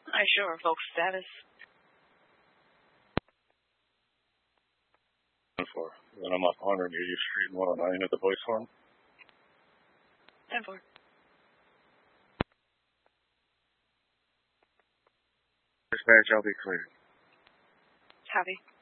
I sure revoke status. 10-4. Then I'm off 180th Street and 109 at the voice form. 10-4. Dispatch, I'll be clear. Copy.